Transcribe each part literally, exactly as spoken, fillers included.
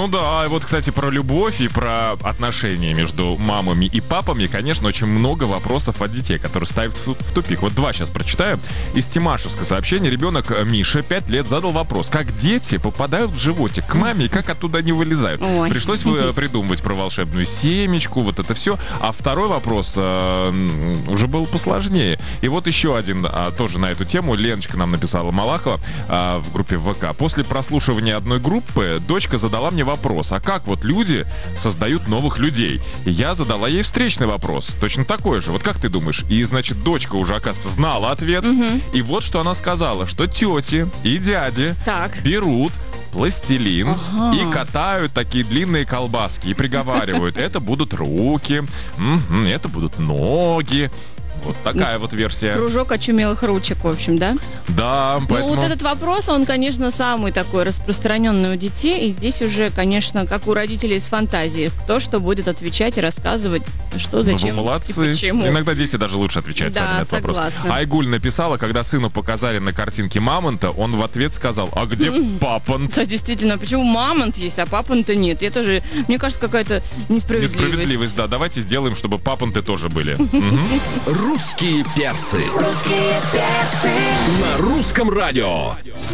Ну да, и вот, кстати, про любовь и про отношения между мамами и папами, конечно, очень много вопросов от детей, которые ставят в тупик. Вот два сейчас прочитаю. Из Тимашевска сообщение. Ребенок Миша, пять лет, задал вопрос, как дети попадают в животик к маме и как оттуда не вылезают. Ой. Пришлось придумывать про волшебную семечку, вот это все. А второй вопрос э, уже был посложнее. И вот еще один а, тоже на эту тему. Леночка нам написала, Малахова, а, в группе ВК. После прослушивания одной группы дочка задала мне вопрос, а как вот люди создают новых людей? И я задала ей встречный вопрос, точно такой же. Вот как ты думаешь? И, значит, дочка уже, оказывается, знала ответ. Угу. И вот что она сказала, что тети и дяди так. берут пластилин ага. и катают такие длинные колбаски и приговаривают, это будут руки, это будут ноги. Вот такая вот версия. Кружок очумелых ручек, в общем, да? Да, поэтому... Ну, вот этот вопрос, он, конечно, самый такой распространенный у детей. И здесь уже, конечно, как у родителей с фантазией. Кто что будет отвечать и рассказывать, что, зачем ну, вы молодцы. И почему. Иногда дети даже лучше отвечают да, сами на этот согласна. вопрос. Айгуль написала, когда сыну показали на картинке мамонта, он в ответ сказал, а где папонт? Да, действительно, почему мамонт есть, а папонта нет? Я тоже, мне кажется, какая-то несправедливость. Несправедливость, да. Давайте сделаем, чтобы папонты тоже были. Русские перцы. Русские перцы. На русском радио.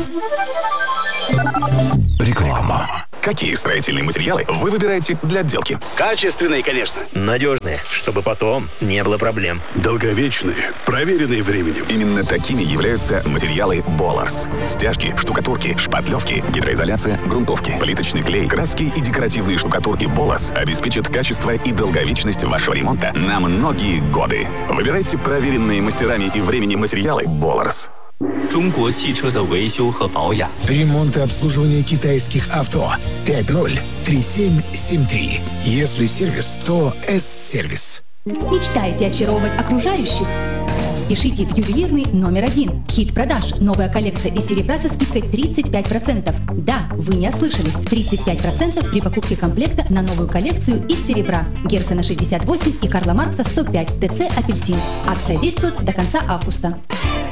Реклама. Какие строительные материалы вы выбираете для отделки? Качественные, конечно. Надежные, чтобы потом не было проблем. Долговечные, проверенные временем. Именно такими являются материалы Боларс. Стяжки, штукатурки, шпатлевки, гидроизоляция, грунтовки, плиточный клей, краски и декоративные штукатурки Боларс обеспечат качество и долговечность вашего ремонта на многие годы. Выбирайте проверенные мастерами и временем материалы Боларс. Ремонт и обслуживание китайских авто. пять ноль три семь семь три. Если сервис, то С-сервис. Мечтаете очаровывать окружающих? Спешите в ювелирный номер один. Хит продаж. Новая коллекция из серебра со скидкой тридцать пять процентов. Да, вы не ослышались. тридцать пять процентов при покупке комплекта на новую коллекцию из серебра. Герцена шестьдесят восемь и Карла Маркса сто пять. ТЦ «Апельсин». Акция действует до конца августа.